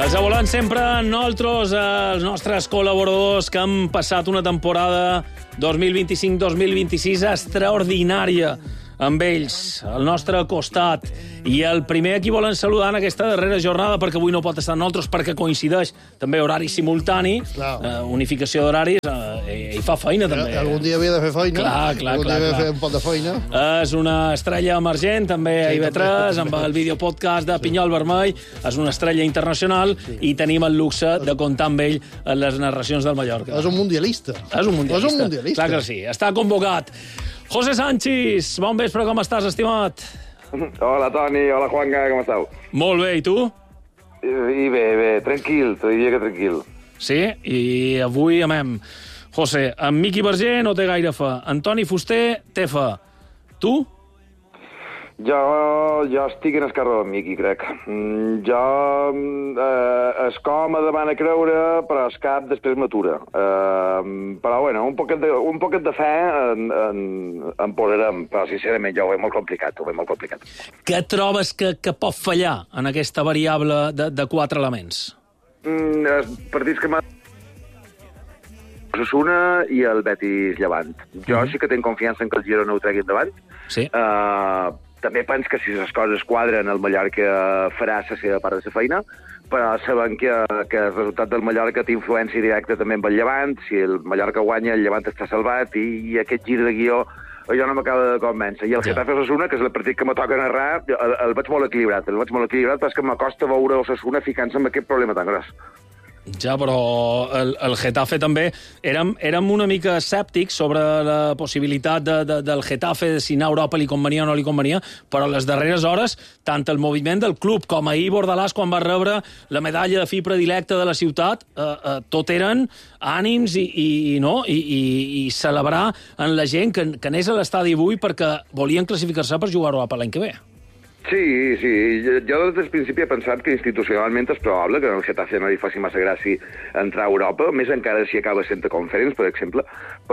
Desenvolupant sempre nosaltres, els nostres col·laboradors que han passat una temporada 2025-2026 extraordinària amb ells, al nostre costat. I el primer a qui volen saludar en aquesta darrera jornada, perquè avui no pot estar amb nosaltres, perquè coincideix també horari simultani, unificació d'horaris, i fa feina també. Algun dia havia de fer feina. Algun dia havia de fer un pot de feina. És una estrella emergent, també a IB3, amb el videopodcast de Pinyol Vermell. És una estrella internacional i tenim el luxe de comptar amb ell en les narracions del Mallorca. És un mundialista. És un mundialista. Clar que sí. Està convocat. José Sánchez, bon vespre, com estàs, estimat? Hola, Toni, hola, Juanga, com esteu? Molt bé, i tu? I bé, tranquil, t'ho diria que tranquil. Sí, i avui amem. José, en Miqui Verger no té gaire fe. Antoni Fuster té fe. Tu? Jo estic en el carro amb Miqui, crec. Es com a davant a creure, però el cap després m'atura. Però, bueno, un poquet de fe en posarem, però, sincerament, jo ho veig molt complicat, Què trobes que pot fallar en aquesta variable de 4 elements? Els partits que m'ha... Osasuna i el Betis Llevant. Jo sí que tinc confiança en que el Girona ho tregui endavant. Sí. També penso que si les coses quadren, el Mallorca farà la seva part de la feina, però sabem que el resultat del Mallorca té influència directa també amb el Llevant. Si el Mallorca guanya, el Llevant està salvat, i aquest gir de guió jo no m'acaba de convèncer. I el Getafe Osasuna, que és el partit que me toca narrar, el veig molt equilibrat, però és que m'acosta veure Osasuna ficant-se en aquest problema tan gros. Ja, però el Getafe també... Érem una mica escèptics sobre la possibilitat del Getafe, de si anar a Europa li convenia o no li convenia, però a les darreres hores, tant el moviment del club com ahir Bordalàs, quan va rebre la medalla de fi predilecta de la ciutat, tot eren ànims i celebrar en la gent que anés a l'estadi avui perquè volien classificar-se per jugar a Europa l'any que ve. Sí. Jo des del principi he pensat que institucionalment és probable que el Getafe no li faci massa gràcia entrar a Europa, més encara si acaba sent a Conference, per exemple,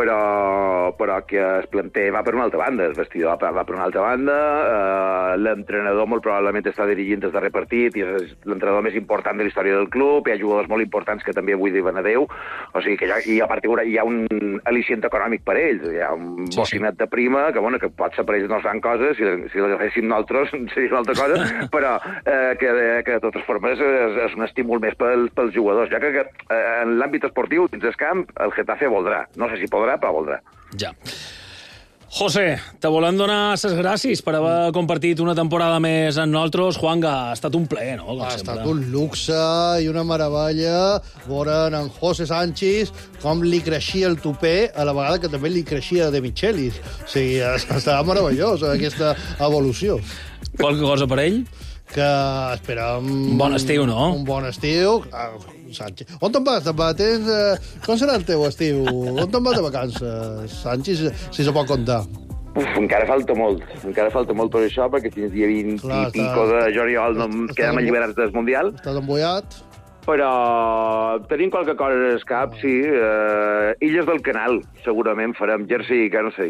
però que el planter va per una altra banda, el vestidor va per una altra banda, l'entrenador molt probablement està dirigint des darrer partit i és l'entrenador més important de la història del club, hi ha jugadors molt importants que també avui diuen adeu, o sigui que hi ha un al·licient econòmic per ells, hi ha un bocinet de prima que pot ser per ells no fan coses, si l'agaféssim nosaltres seria una altra cosa, però que de totes formes és un estímul més pels jugadors, ja que en l'àmbit esportiu, dins del camp, el Getafe voldrà. No sé si podrà, però voldrà. Ja. José, te volem donar les gràcies per haver compartit una temporada més amb nosaltres. Juanga, ha estat un plaer, no? Ha estat un luxe i una meravella veure en José Sánchez com li creixia el tupé a la vegada que també li creixia de Michelis. O sigui, estava meravellós aquesta evolució. Qualque cosa per ell? Que esperem... Un bon estiu, no? Un bon estiu. Sánchez. On te'n vas? Com serà el teu estiu? On te'n vas de vacances, Sánchez, si se pot contar? Encara falta molt per això, perquè fins dia 20 i pico de juliol no quedem alliberats del Mundial. Estàs embullat? Però tenim qualque cosa al cap, sí. Illes del Canal, segurament farem. Jersey, que no sé.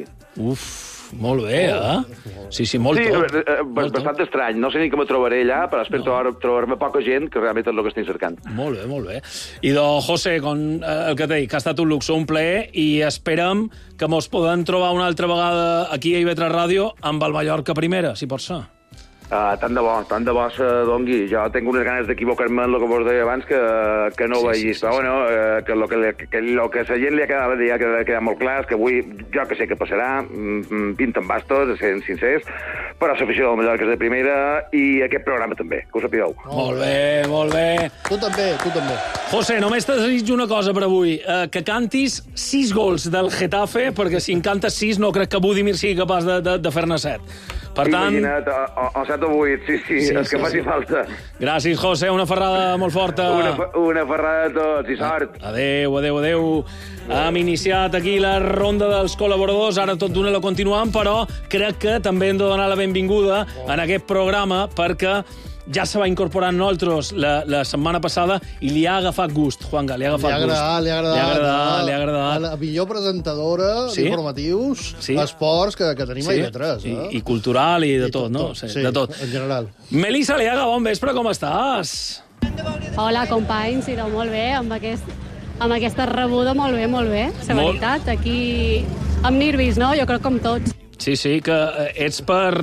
Molt bé, Sí, molt top. Bastant estrany. No sé ni que me trobaré allà, però espero trobar-me poca gent, que realment és el que estic cercant. Molt bé. I José, el que t'he dit, que ha estat un luxe, un plaer, i esperem que mos podem trobar una altra vegada aquí a IB3 Ràdio amb el Mallorca primera, si pot ser. Tant de bo se dongui. Jo tinc unes ganes d'equivocar-me en el que vos deia abans que no ho vaig dir. Però bueno, que el que a la gent li ha quedat molt clar és que avui jo que sé què passarà, pinten bastos, sent sincers, però l'afició del Mallorca és de primera i aquest programa també, que ho sapigueu. Molt bé. Tu també. José, només te desitjo una cosa per avui, que cantis 6 gols del Getafe, perquè si en cantes 6 no crec que Budimir sigui capaç de fer-ne 7. Per tant... Imagina't, o 7 o 8, sí, és que faci falta. Gràcies, José, una ferrada molt forta. Una ferrada a tots, i sort. Adéu. Hem iniciat aquí la ronda dels col·laboradors, ara tot d'una la continuam, però crec que també hem de donar la benvinguda en aquest programa, perquè ja se va incorporar amb nosaltres la setmana passada i li ha agafat gust, Juanga, li ha agafat gust. Li ha agradat. La millor presentadora d'informatius, esports que tenim a IB3. I cultural i de tot, no? Sí, de tot, en general. Melissa Aliaga, bon vespre, com estàs? Hola, companys, idò molt bé, amb aquesta rebuda, molt bé, la veritat. Aquí, amb nervis, no? Jo crec com tots. Sí, que ets per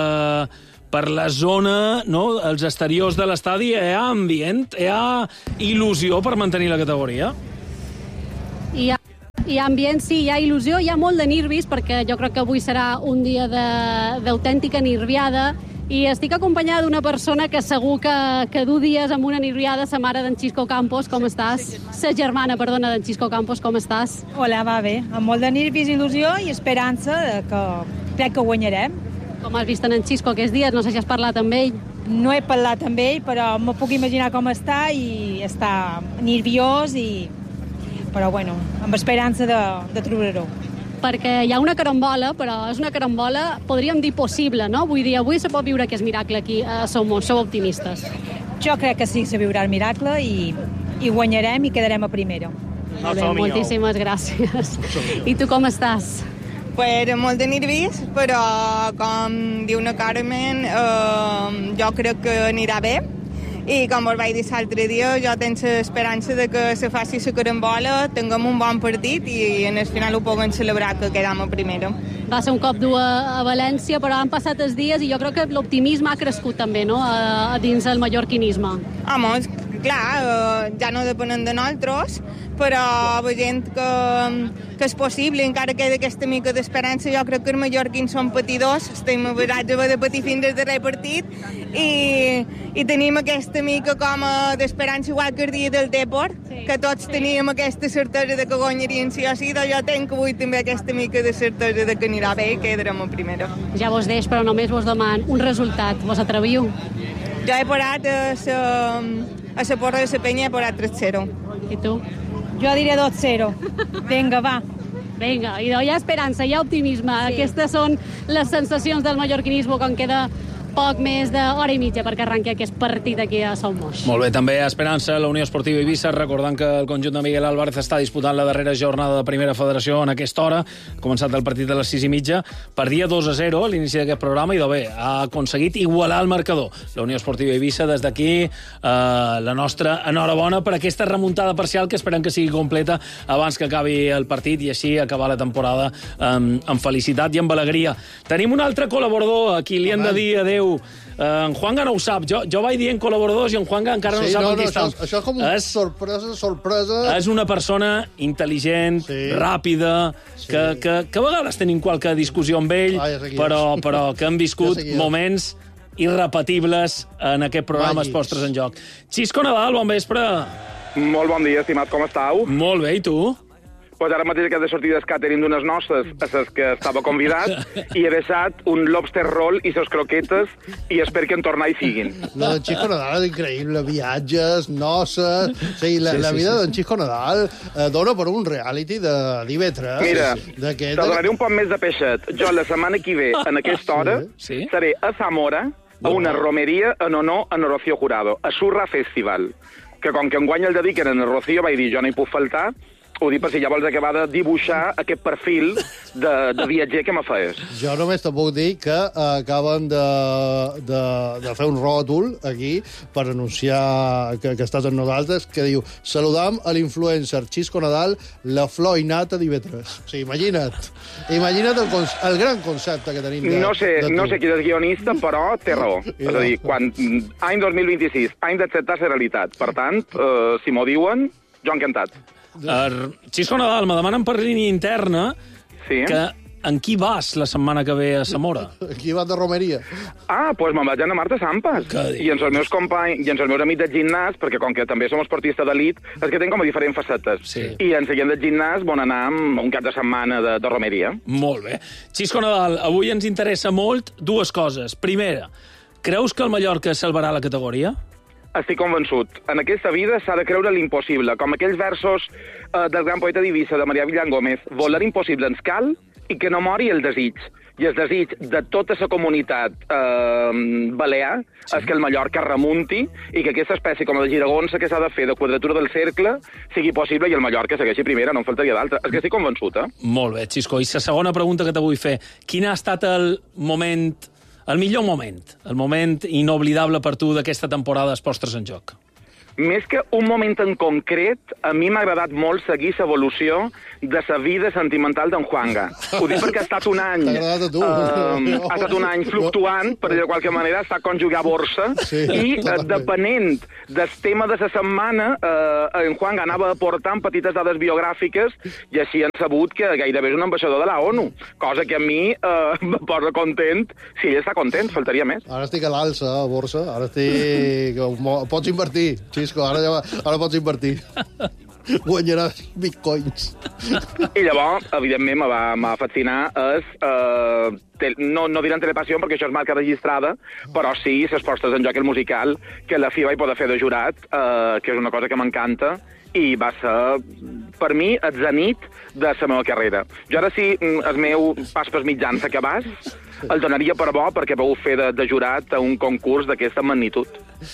la zona, no? Els exteriors de l'estadi, hi ha ambient, hi ha il·lusió per mantenir la categoria? Hi ha ambient, sí, hi ha il·lusió, hi ha molt de nervis, perquè jo crec que avui serà un dia d'autèntica nerviada, i estic acompanyada d'una persona que segur que du dies amb una nerviada, sa mare d'en Xisco Campos, com estàs? Sa germana, perdona, d'en Xisco Campos, com estàs? Hola, va bé, amb molt de nervis, il·lusió i esperança que crec que guanyarem. Com has vist en Xisco aquests dies? No sé si has parlat amb ell. No he parlat amb ell, però me puc imaginar com està i està nerviós però bueno, amb esperança de trobar-ho. Perquè hi ha una carambola, però és una carambola, podríem dir, possible, no? Vull dir, avui se pot viure aquest miracle aquí a Somos, sou optimistes. Jo crec que sí, se viurà el miracle i guanyarem i quedarem a primera. Molt bé, moltíssimes gràcies. I tu com estàs? Pues molt de nervis, però com diu la Carmen, jo crec que anirà bé. I com us vaig dir l'altre dia, jo tinc l'esperança de que se faci la carambola, tinguem un bon partit i en el final ho puguem celebrar que quedam a primera. Va ser un cop dur a València, però han passat els dies i jo crec que l'optimisme ha crescut també, no?, a dins el mallorquinisme. Home, clar, ja no depenem de nosaltres, però veient que és possible, encara queda aquesta mica d'esperança, jo crec que els mallorquins són patidors, estem avisats de patir fins al darrer partit i tenim aquesta mica com d'esperança, igual que el dia del Depor, que tots teníem aquesta certesa de que guanyarien sí o sí, doncs jo tenc avui també aquesta mica de certesa de que anirà bé i quedarem a primera. Ja vos deix, però només vos deman un resultat. Vos atreviu? Jo he parat a la porra de la penya, he parat 3-0. I tu? Jo diré 2-0. Vinga, va. Vinga, hi ha esperança, hi ha optimisme. Sí. Aquestes són les sensacions del mallorquinisme quan queda poc més d'hora i mitja perquè arrenqui aquest partit aquí a Somos. Molt bé, també esperança la Unió Esportiva Eivissa, recordant que el conjunt de Miguel Álvarez està disputant la darrera jornada de Primera Federació en aquesta hora. Ha començat el partit a les 6:30. Perdia 2-0 a l'inici d'aquest programa i bé, ha aconseguit igualar el marcador. La Unió Esportiva Eivissa, des d'aquí, la nostra enhorabona per aquesta remuntada parcial que esperem que sigui completa abans que acabi el partit i així acabar la temporada amb felicitat i amb alegria. Tenim un altre col·laborador a qui li hem de dir adéu. En Juanga no ho sap. Jo vaig dient col·laboradors i en Juanga encara no sap qui està. Això és com una sorpresa. És una persona intel·ligent, ràpida, que a vegades tenim qualque discussió amb ell, però que han viscut moments irrepetibles en aquest programa Els Postres en Joc. Xisco Nadal, bon vespre. Molt bon dia, estimat, com estàu? Molt bé, i tu? Pues ara mateix aquest de sortides catering d'unes nostres a les que estava convidat i he deixat un lobster roll i ses croquetes i espero que en tornar hi siguin. La d'en Xisco Nadal és increïble. Viatges, noces... Sí, la vida d'en Xisco Nadal dona per un reality de d'IV3. Mira, te donaré un poc més de peixet. Jo la setmana que ve, en aquesta hora, seré a Zamora a una romeria en honor a Rocío Jurado, a Surra Festival, que com que enguany el dediquen a Rocío, vaig dir, jo no hi puc faltar. Ho dic per si ja vols acabar de dibuixar aquest perfil de viatger que me fes. Jo només te puc dir que acaben de fer un ròtol aquí per anunciar que estàs amb nosaltres, que diu: saludam a l'influencer Xisco Nadal, la flor innata d'IV3. O sigui, imagina't el gran concepte que tenim de tu. No sé qui és guionista, però té raó. És a dir, any 2026, any d'acceptar-se realitat. Per tant, si m'ho diuen, jo encantat. Xisco Nadal, me demanen per línia interna que en qui vas la setmana que ve a Zamora? Aquí vas de romeria. Doncs me'n vaig a Marta Sampas. I els meus companys i els meus amics del gimnàs, perquè com que també som esportistes d'elit, és que tenen com a diferents facetes. I en seguint del gimnàs van anar amb un cap de setmana de romeria. Molt bé. Xisco Nadal, avui ens interessa molt dues coses. Primera, creus que el Mallorca salvarà la categoria? Estic convençut. En aquesta vida s'ha de creure l'impossible, com aquells versos del gran poeta d'Eivissa, de Marià Villan Gómez. Voler impossible ens cal i que no mori el desig. I el desig de tota la comunitat balear és que el Mallorca remunti i que aquesta espècie com la giragonsa que s'ha de fer de quadratura del cercle sigui possible i el Mallorca segueixi primera, no en faltaria d'altra. És que estic convençut, Molt bé, Xisco. I la segona pregunta que te vull fer. Quin ha estat el millor moment, el moment inoblidable per tu d'aquesta temporada dels Postres en Joc? més que un moment en concret, a mi m'ha agradat molt seguir l'evolució de la vida sentimental d'en Juanga. Ho dic perquè ha estat un any... T'ha agradat a tu. Ha estat un any fluctuant, per dir de qualque manera, està conjugar borsa, i depenent del tema de la setmana, en Juanga anava aportant petites dades biogràfiques i així han sabut que gairebé és un ambaixador de la ONU, cosa que a mi em posa content. Si ell està content, faltaria més. Ara estic a l'alça, a borsa. Ara estic... Pots invertir, Xisco, ara pots invertir. Guanyaràs bitcoins. I llavors, evidentment, m'ha fascinar no diré en telepassió, perquè això és marca registrada, però sí les postes en joc el musical, que la fi vaig poder fer de jurat, que és una cosa que m'encanta, i va ser, per mi, el zenit de la meva carrera. Jo ara sí, el meu pas pels mitjans acabàs, el donaria per bo perquè vau fer de jurat a un concurs d'aquesta magnitud.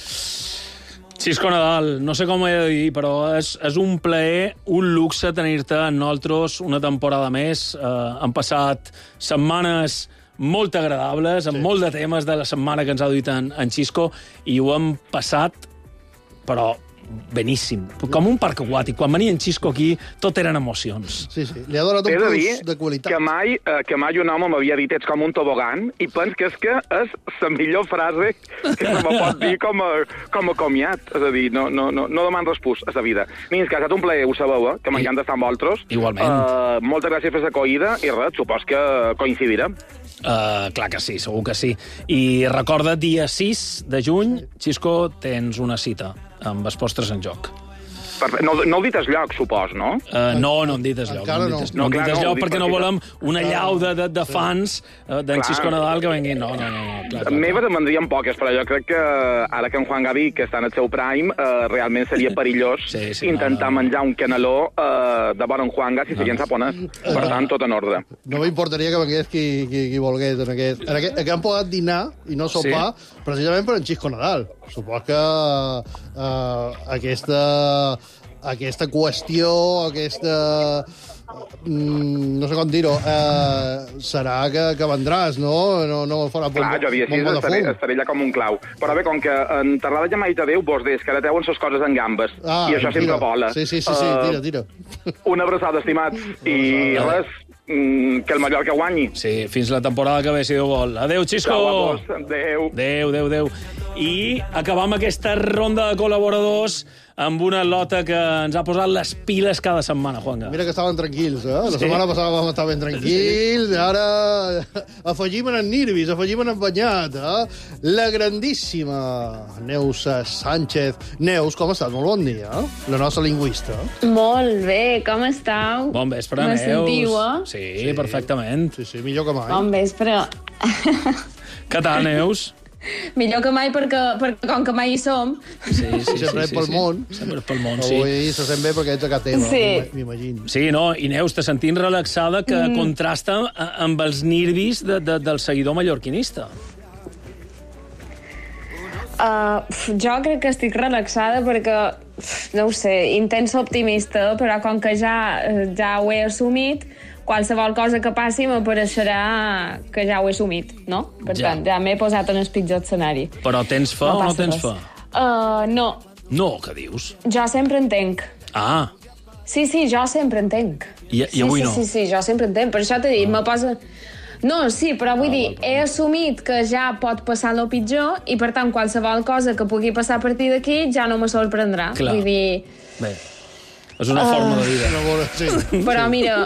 Xisco Nadal, no sé com ho he de dir, però és un plaer, un luxe tenir-te amb nosaltres una temporada més. Han passat setmanes molt agradables, amb molt de temes de la setmana que ens ha duit en Xisco, i ho hem passat, però beníssim. Com un parc aquàtic. Quan venia en Xisco aquí, tot eren emocions. Sí, sí. Li ha donat un plus de qualitat. Que mai un home m'havia dit ets com un tobogan, i pens que és la millor frase que se me pot dir com a comiat. És a dir, no deman respús a la vida. Mira, que ha estat un plaer, ho sabeu, que m'encanta estar amb vosaltres. Igualment. Moltes gràcies per l'acollida, i res, supos que coincidirem. Clar que sí, segur que sí. I recorda, dia 6 de juny, Xisco, tens una cita amb els postres en joc. No heu dit el lloc, supos, no? No hem dit el lloc. Encara no. No hem dit el lloc perquè no volem una llau de fans d'en Xisco Nadal que venguin. No. Meves em vendrien poques, però jo crec que ara que en Juan Gavi, que està en el seu prime, realment seria perillós intentar menjar un caneló de bon en Juanga si seguien japonès. Per tant, tot en ordre. No m'importaria que vengués qui volgués en aquest. Que han pogut dinar i no sopar precisament per en Xisco Nadal. Supos que aquesta qüestió, no sé com dir-ho, serà que vendràs, no? No farà Clar, jo havia així, estaré allà com un clau. Però bé, com que en Terrada ja m'ha dit adéu, vos des, que ara treuen ses coses en gambes. I això sempre vola. Sí, tira. Una abraçada, estimats. I res, que el Mallorca guanyi. Sí, fins la temporada que ve, si Déu vol. Adéu, Xisco! Adéu. I acabam aquesta ronda de col·laboradors amb una lota que ens ha posat les piles cada setmana, Juanga. Mira que estaven tranquils, La setmana passada vam estar ben tranquils, i ara afegim en Nirvis, afegim en Banyat, La grandíssima Neus Sánchez. Neus, com estàs? Molt bon dia. La nostra lingüista. Molt bé, com estàu? Bon vespre, Me Neus. sentiu, Sí, perfectament. Sí, millor que mai. Bon vespre. Què tal, Neus? Millor que mai perquè com que mai hi som. Sí, sempre pel món. Sempre pel món, sí. Avui se sent bé perquè ets a casa teva, Sí. m'imagino. Sí, no? I Neus, te sentim relaxada que contrasta amb els nervis del seguidor mallorquinista. Jo crec que estic relaxada perquè, no ho sé, intensa optimista, però com que ja ho he assumit, qualsevol cosa que passi m'apareixerà que ja ho he assumit, no? Per tant, ja m'he posat en el pitjor escenari. Però tens fe o no tens fe? No. No, què dius? Jo sempre entenc. Ah. Sí, jo sempre entenc. I avui no? Sí, jo sempre entenc. Per això t'he dit, me posa... No, sí, però vull dir, he assumit que ja pot passar el pitjor i, per tant, qualsevol cosa que pugui passar a partir d'aquí ja no me sorprendrà. Clar. Vull dir... Bé, és una forma de vida. Sí. Però, mira...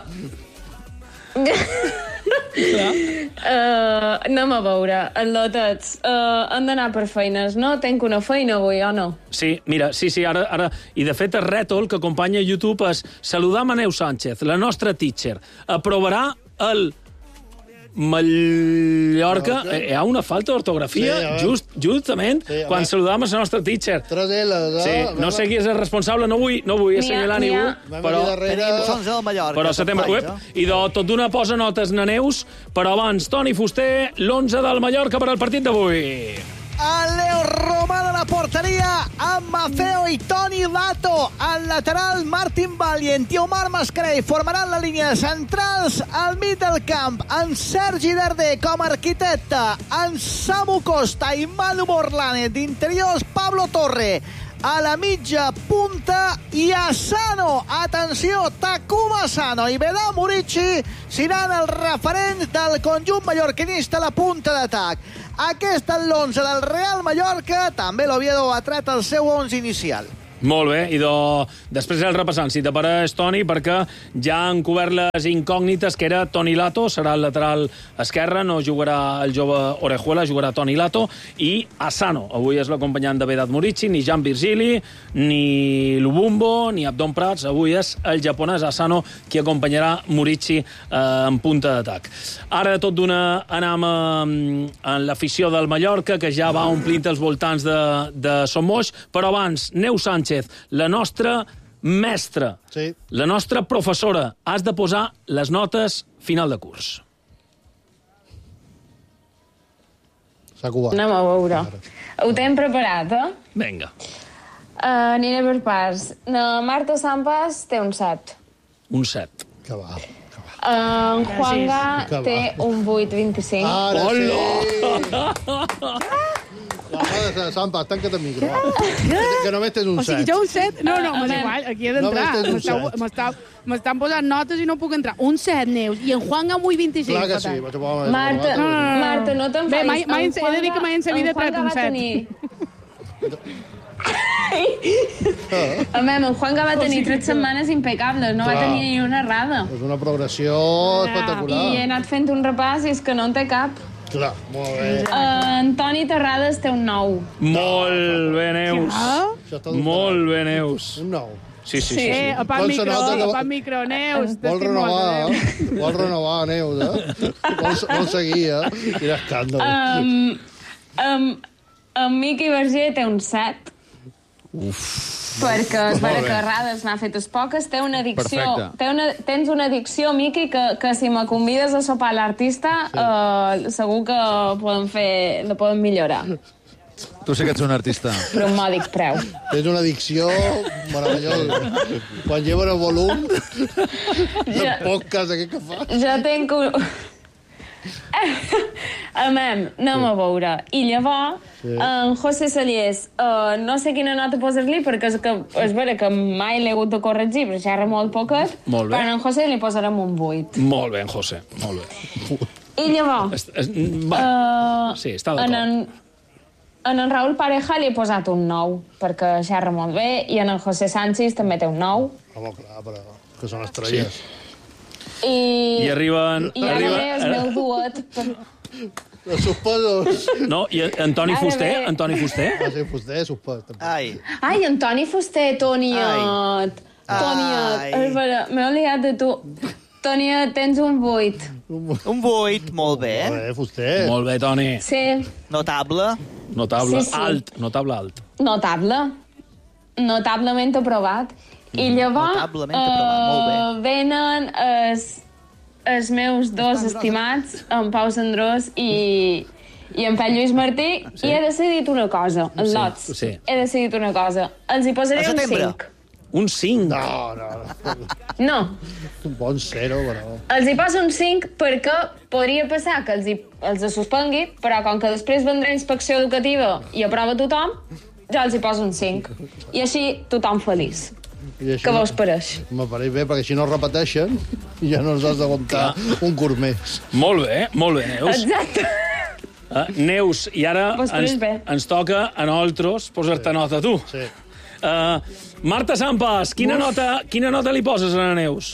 anem a veure, els lotets han d'anar per feines, no? Tenc una feina avui, o no? Sí, mira, sí, ara... I, de fet, el rètol que acompanya YouTube és saludar a Neus Sánchez, la nostra teacher. Aprovarà el Mallorca. Hi ha una falta d'ortografia, justament, quan saludam la nostra teacher. 3 L's, Sí, no sé qui és el responsable, no vull assenyalar ningú, però Però setembre web. I tot d'una posa notes na Neus, però abans, Toni Fuster, l'11 del Mallorca per al partit d'avui. El Leo Román a la porteria amb Mafeo i Toni Lato. Al lateral, Martin Valiant i Omar Mascarell formaran la línia de centrals. Al mig del camp, en Sergi Darder com a arquitecte, en Samu Costa i Manu Morlane d'interiors, Pablo Torre. a la mitja punta i Asano, atenció, Takuma Asano i Vedà Murici seran els referents del conjunt mallorquinista a la punta d'atac. Aquest és l'11 del Real Mallorca, també l'Oviedo ha tret el seu 11 inicial. Molt bé, i després el repassant, si t'apareix, Toni, perquè ja han cobert les incògnites, que era Toni Lato, serà el lateral esquerre, no jugarà el jove Orejuela, jugarà Toni Lato, i Asano. Avui és l'acompanyant de Vedat Murici, ni Jan Virgili, ni Lubumbo, ni Abdon Prats, avui és el japonès Asano qui acompanyarà Murici en punta d'atac. Ara, tot d'una, anem en l'afició del Mallorca, que ja va omplint els voltants de Sommoix, però abans, Neus Sánchez, la nostra mestra, sí, la nostra professora, has de posar les notes final de curs. S'ha acabat. Anem a veure. Ho tenim preparat, Vinga. Aniré per parts. La Marta Sampas té un 7. Un 7. Que va. En Juanga Que va. té un 8,25. Ara sí! Sampa, tanca't el micro. Que només tens un 7. O sigui, jo un 7? No, m'és igual, aquí he d'entrar. Només tens un 7. M'estan posant notes i no puc entrar. Un 7, Neus. I en Juan amb 8,25. Clar que sí. Marta, no t'enfadis. Bé, he de dir que mai en sa vida he tret un 7. En Juanga va tenir 3 setmanes impecables, no va tenir ni una errada. És una progressió espectacular. I he anat fent un repàs i és que no en té cap. Clar, molt bé. Antoni Terrades té un 9. Molt bé, Neus. Molt bé, Neus. Un 9. Sí. Apaga micro, Neus. Vol renovar, Neus, Vol seguir, Quin escàndol. En Miqui Verger té un 7. Perquè es veure que Rades n'ha fetes poques, té una addicció. Tens una addicció, Miqui, que si me convides a sopar l'artista, segur que la podem millorar. Tu sí que ets un artista. Per un mòdic preu. Tens una addicció meravellosa. Quan lleven el volum, el podcast aquest que fa. Jo tenc un... anem a veure. I llavors, en José Sallés, no sé quina nota posar-li, perquè és vera que mai l'he hagut de corregir, però xerra molt poquet, però en José li posarem un 8. Molt bé, en José, molt bé. I llavors, sí, està d'acord. en Raúl Pareja li he posat un 9, perquè xerra molt bé, i en José Sánchez també té un 9. Home, clar, però que són estrelles. I arriben... I ara ve el meu duet. Els suspesos. No, i Antoni Fuster? Antoni Fuster? Sí, Fuster, suspès. Ai, Antoni Fuster, Toniet. Toniet. M'he oblidat de tu. Toniet, tens un 8. un 8, molt bé. Molt bé, Fuster. Molt bé, Toni. Sí. Notable. Notable, Sí. alt, notable alt. Notable. Notablement aprovat. I llavors Notablement aprovat, molt bé. venen els meus dos estimats, en Pau Sandrós i en Pep Lluís Martí, i he decidit una cosa, en lots. Sí. He decidit una cosa. Els hi posaré un 5. Un 5? No. No. Un bon 0, però... Els hi poso un 5 perquè podria passar que els suspengui, però com que després vendrà inspecció educativa i aprova tothom, jo els hi poso un 5. I així tothom feliç. Què vos pareix? M'apareix bé, perquè si no repeteixen, ja no els has de comptar un curs més. Molt bé, Neus. Exacte. Neus, i ara Vos pareix bé. ens toca a nosaltres posar-te nota tu. Sí. Marta Sampas, quina nota li poses a la Neus?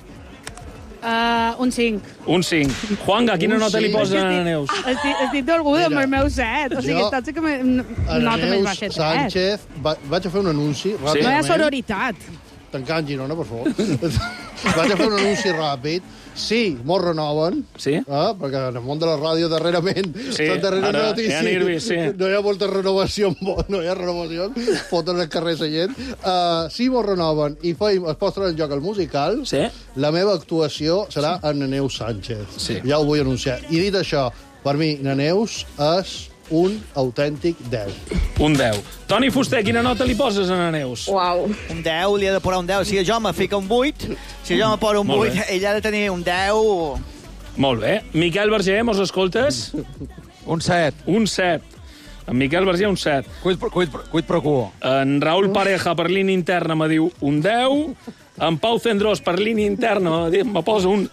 Un 5. Un 5. Juanga, quina nota li poses a la Neus? Estic d'orgull amb el meu 7. O sigui, tots que nota més baixa. Sánchez, vaig a fer un anunci ràpidament. No hi ha sororitat. Tancant Girona, per favor. Vaig a fer un anunci ràpid. Sí, mos renoven. Sí? Perquè en el món de la ràdio darrerament estan darrere ara notícies. hi ha nervis, sí. No hi ha molta renovació, no hi ha renovació. Foten al carrer la gent. Sí, mos renoven i es posa en joc el musical. Sí? La meva actuació serà en Neus Sánchez. Sí. Ja ho vull anunciar. I dit això, per mi, na Neus és un autèntic 10. Un 10. Toni Fuster, quina nota li poses a la Neus? Uau. Un 10, li ha de posar un 10. Si jo me fica un 8, si jo me poso un 8, ell ha de tenir un 10... Molt bé. Miquel Verger, mos escoltes? Un 7. Un 7. En Miquel Vergé, un 7. Cuit pro quo. En Raül Pareja, per línia interna, me diu un 10. En Pau Cendrós, per línia interna, me posa un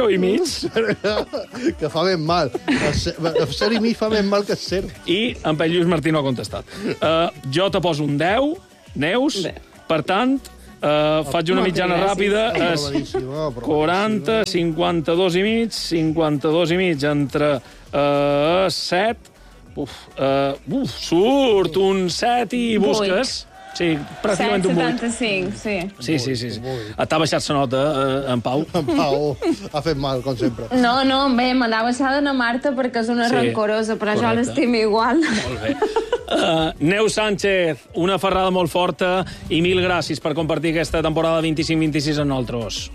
0,5. Que fa ben mal. El 0,5 fa ben mal que el 0. I en Pep Lluís Martí no ha contestat. Jo te poso un 10, Neus. Per tant, faig una mitjana ràpida. És 40, 52 i mig, 52 i mig entre 7. Surt un 7 i busques. Sí, pràcticament un 8. 7,75, sí. Sí. T'ha baixat la nota, en Pau? En Pau ha fet mal, com sempre. No, bé, me l'ha baixada na Marta perquè és una rancorosa, però jo l'estim igual. Molt bé. Neus Sánchez, una ferrada molt forta i mil gràcies per compartir aquesta temporada 25-26 amb nosaltres.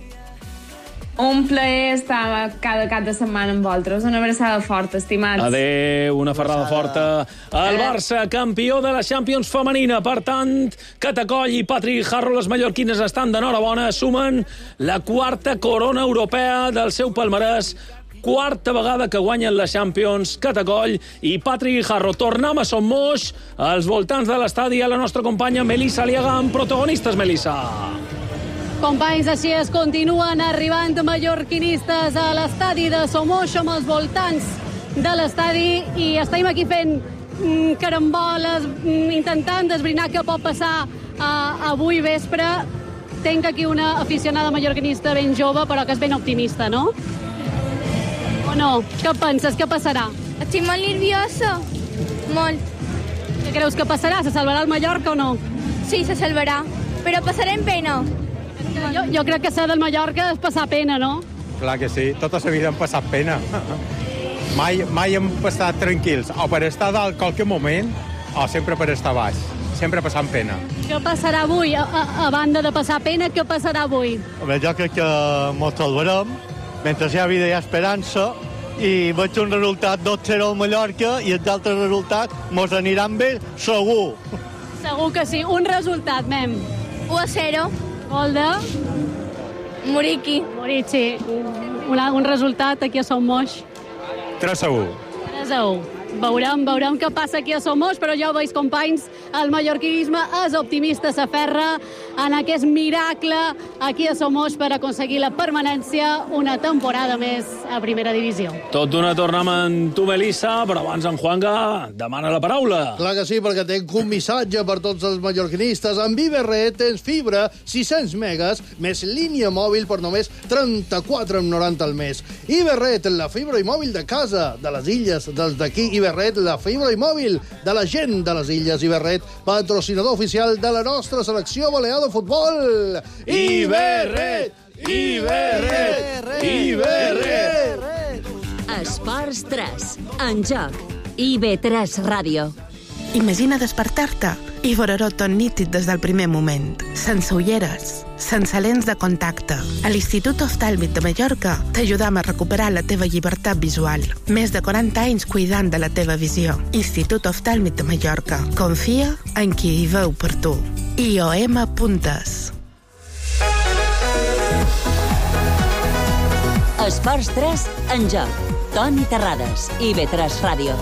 Un plaer estar cada cap de setmana amb vosaltres. Una abraçada forta, estimats. Adéu, una ferrada forta. El Barça, campió de la Champions femenina. Per tant, Catacoll i Patrick Harro, les mallorquines, estan d'enhorabona. Sumen la 4a corona europea del seu palmarès. 4a vegada que guanyen la Champions, Catacoll i Patrick Harro. Tornem a Son Moix, als voltants de l'estadi, a la nostra companya Melissa Aliaga, amb protagonistes, Melissa. Companys, així es continuen arribant mallorquinistes a l'estadi de Somoix, amb els voltants de l'estadi, i estem aquí fent caramboles, intentant desbrinar què pot passar avui vespre. Tenc aquí una aficionada mallorquinista ben jove, però que és ben optimista, no? O no? Què penses? Què passarà? Estic molt nerviosa. Molt. Què creus que passarà? Se salvarà el Mallorca o no? Sí, se salvarà. Però passarem pena. Jo crec que ser del Mallorca és passar pena, no? Clar que sí, tota la vida hem passat pena. Mai hem passat tranquils, o per estar dalt qualque moment, o sempre per estar baix. Sempre passant pena. Què passarà avui? A banda de passar pena, què passarà avui? Home, jo crec que mos salvarem, mentre hi ha vida i esperança, i veig un resultat 2-0 al Mallorca i els altres resultats mos aniran bé, segur. Segur que sí. Un resultat, mem. 1-0. Gol de... Muriqui. Muriqui. Un resultat aquí a Son Moix. 3-1. 3-1. Veurem què passa aquí a Son Moix, però ja ho veus, companys, el mallorquinisme és optimista, s'aferra en aquest miracle aquí a Son Moix per aconseguir la permanència una temporada més a primera divisió. Tot d'una tornem amb tu, Melissa, però abans en Juanga demana la paraula. Clar que sí, perquè tenc un missatge per tots els mallorquinistes. Amb Iberred tens fibra, 600 megas, més línia mòbil per només 34,90 al mes. Iberred, la fibra i mòbil de casa, de les illes, dels d'aquí. Iberred, la fibra i mòbil de la gent de les illes. Iberred, patrocinador oficial de la nostra selecció balear de futbol. Iberred! Iberred! Iberred! Esports 3. En joc. IB3 Ràdio. Imagina despertar-te i veure-ho tot nítid des del primer moment. Sense ulleres, sense lents de contacte. A l'Institut Oftàlmic de Mallorca t'ajudam a recuperar la teva llibertat visual. Més de 40 anys cuidant de la teva visió. Institut Oftàlmic de Mallorca. Confia en qui hi veu per tu. IOM.es. Esports 3 en joc. Toni Terrades, IB3 Ràdio.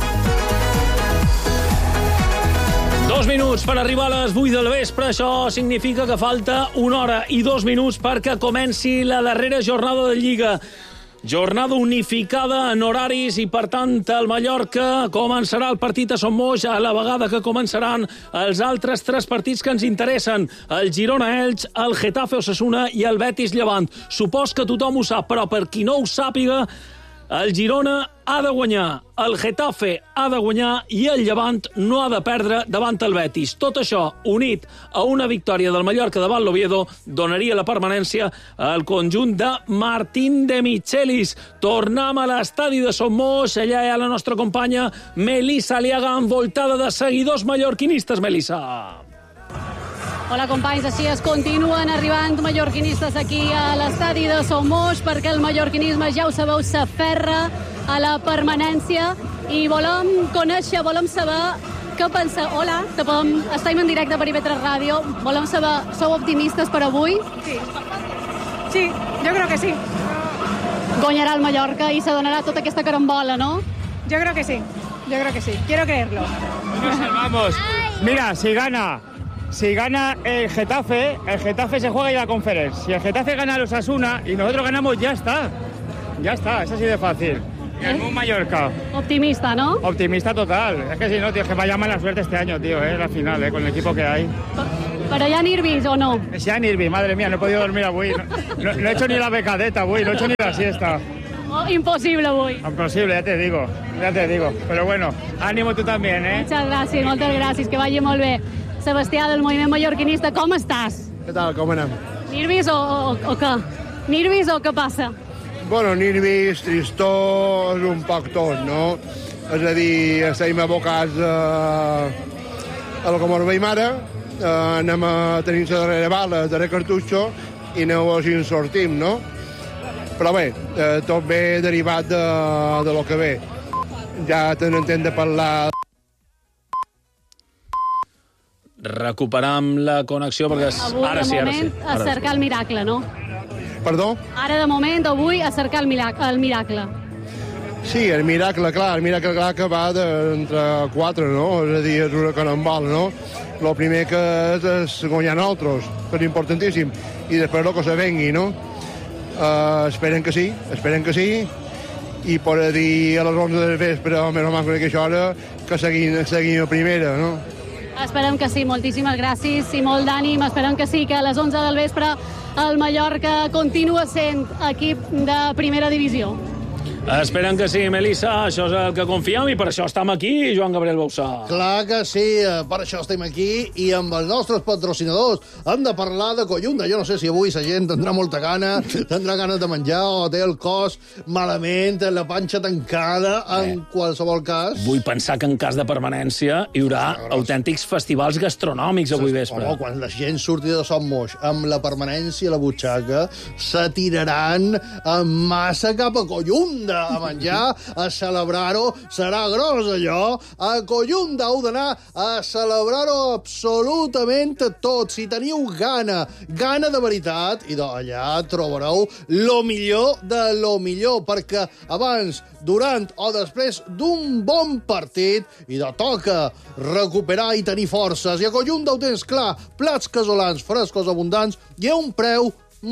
2 minuts per arribar a les 8 del vespre. Això significa que falta 1 hora i 2 minuts perquè comenci la darrera jornada de Lliga. Jornada unificada en horaris i, per tant, al Mallorca començarà el partit a Son Moix a la vegada que començaran els altres 3 partits que ens interessen. El Girona-Elx, el Getafe-Osasuna i el Betis-Llevant. Supos que tothom ho sap, però per qui no ho sàpiga, el Girona ha de guanyar, el Getafe ha de guanyar i el Llevant no ha de perdre davant el Betis. Tot això, unit a una victòria del Mallorca davant l'Oviedo, donaria la permanència al conjunt de Martín de Michelis. Tornem a l'estadi de Son Moix, allà hi ha la nostra companya Melissa Aliaga, envoltada de seguidors mallorquinistes. Melissa. Hola, companys, així es continuen arribant mallorquinistes aquí a l'estadi de Son Moix, perquè el mallorquinisme, ja ho sabeu, s'aferra a la permanència i volem conèixer, volem saber què pensa. Hola, estem en directe per IB3 Ràdio. Volem saber, sou optimistes per avui? Sí, yo creo que sí. Guanyarà el Mallorca i se donarà tota aquesta carambola, no? Yo creo que sí. Yo creo que sí. Quiero creerlo. Vamos. Mira, si gana el Getafe se juega ya la Conference. Si el Getafe gana a los Osasuna y nosotros ganamos, ya está. Ya está, es así de fácil. Y el Moon Mallorca. Optimista, ¿no? Optimista total. Es que si no, tío, es que vaya mala suerte este año, tío, la final, con el equipo que hay. Però hi ha nervis o no? Si hi ha nervis, madre mía, no he podido dormir avui. No he hecho ni la becadeta avui, no he hecho ni la siesta. Oh, imposible avui. Imposible, ya te digo. Pero bueno, ánimo tú también, Moltes gràcies, que vagi molt bé. Sebastià, del moviment mallorquinista, com estàs? Què tal, com anem? Nervis o què? Nervis o què passa? Bueno, nervis, tristors, un poc tot, no? És a dir, estem abocats a lo que mos veiem ara, anem a tenir la darrera bala, el darrer cartutxo, i aneu a si en sortim, no? Però bé, tot ve derivat de lo que ve. Ja t'entem de parlar... Recuperam la connexió perquè... Avui, de moment, a cercar el miracle, no? Perdó? Ara, de moment, avui, a cercar el miracle. Sí, el miracle clar que va entre 4, no? És a dir, és una canambal, no? El primer que és guanyar nosaltres, que és importantíssim, i després el que se vengui, no? Esperen que sí, i per dir a les 11 del vespre, o més o menys que això hora, que seguim a primera, no? Esperem que sí, moltíssimes gràcies i molt d'ànim. Esperem que sí, que a les 11 del vespre el Mallorca continua sent equip de primera divisió. Esperem que sí, Melissa, això és el que confiem i per això estem aquí, Joan Gabriel Bausà. Clar que sí, per això estem aquí i amb els nostres patrocinadors hem de parlar de Collunda. Jo no sé si avui la gent tindrà molta gana, tindrà ganes de menjar o té el cos malament, la panxa tancada, en qualsevol cas. Vull pensar que en cas de permanència hi haurà autèntics festivals gastronòmics avui vespre. Home, quan la gent surti de Son Moix amb la permanència a la butxaca, se tiraran en massa cap a Collunda a menjar, a celebrar-ho. Serà gros, allò. A Collunda heu d'anar a celebrar-ho absolutament tot. Si teniu gana de veritat, i allà trobareu lo millor de lo millor, perquè abans, durant o després d'un bon partit, i de toca recuperar i tenir forces. I a Collunda ho tens clar, plats casolans frescos, abundants, i a un preu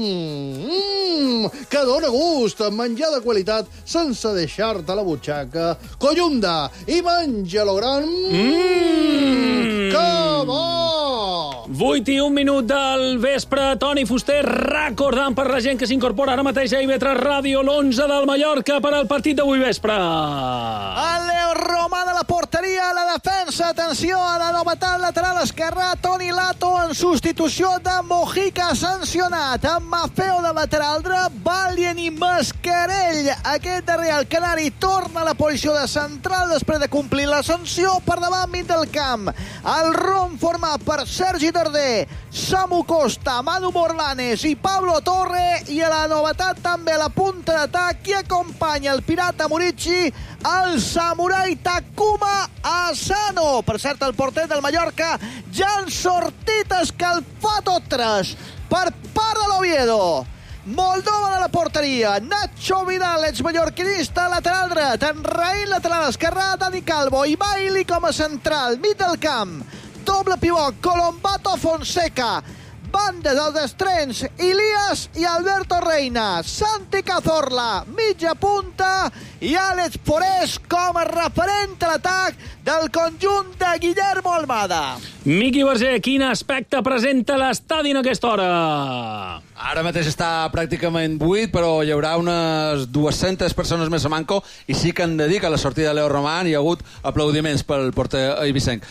que dóna gust, menjar de qualitat sense deixar-te la butxaca. Collunda, i menja-lo gran. Que bo! 8 i 1 minut del vespre. Toni Fuster recordant per la gent que s'incorpora ara mateix a IB3 Ràdio l'11 del Mallorca per al partit d'avui vespre. El Leo Romà de la porteria, la defensa, atenció a la novetat lateral esquerra, Toni Lato en substitució de Mojica, sancionat, amb Mafeo de lateral dret, Valient i Mascarell. Aquest darrer, el canari, torna a la posició de central després de complir la sanció per davant mig del camp. El rom format per Sergi Darder, Samu Costa, Manu Morlanes i Pablo Torre, i a la novetat també la punta d'atac qui acompanya el pirata Murici, el samurai Takuma Asano. Per cert, el porter del Mallorca ja han sortit escalfat 3 per part de l'Oviedo. Moldova de la porteria, Nacho Vidal, exmallorquinista, lateral dret, Enraín, lateral esquerra, Dani Calvo i Bailey com a central, mig del camp. Doble pivot, Colombato Fonseca. Banda dels estrens, Ilias i Alberto Reina. Santi Cazorla, mitja punta, i Àlex Forés com a referent a l'atac del conjunt de Guillermo Almada. Miqui Verger, quin aspecte presenta l'estadi en aquesta hora? Ara mateix està pràcticament buit, però hi haurà unes 200 persones més a manco, i sí que han de dir que a la sortida de Leo Román hi ha hagut aplaudiments pel porter eivissenc.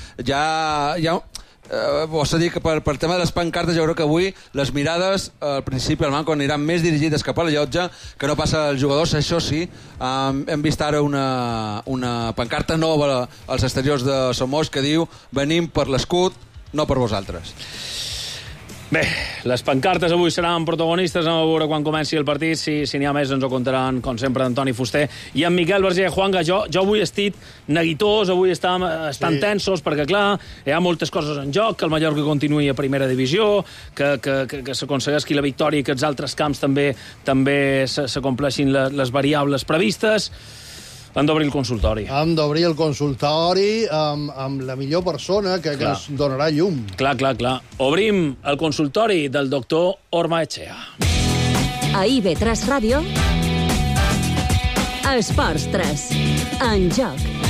Vols dir que per tema de les pancartes jo crec que avui les mirades al principi al manco aniran més dirigides cap a la llotja que no passa als jugadors. Això sí, hem vist ara una pancarta nova als exteriors de Somos que diu: venim per l'escut, no per vosaltres. Bé, les pancartes avui seran protagonistes. Anem a veure quan comenci el partit. Si n'hi ha més ens ho contaran, com sempre, Antoni Fuster i en Miquel Verger. Juanga, jo avui estic neguitós, avui estan tensos, perquè, clar, hi ha moltes coses en joc, que el Mallorca continuï a primera divisió, que s'aconsegueixi la victòria i que els altres camps també s'acompleixin les variables previstes. Hem d'obrir el consultori. Hem d'obrir el consultori amb la millor persona que ens donarà llum. Clar. Obrim el consultori del doctor Orma Echea. A IB3 Ràdio, Esports 3, en joc.